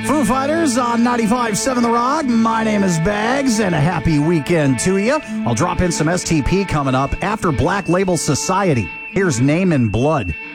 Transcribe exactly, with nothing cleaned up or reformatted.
Foo Fighters on ninety-five point seven The Rock. My name is Bags, and a happy weekend to you. I'll drop in some S T P coming up after Black Label Society. Here's Name in Blood.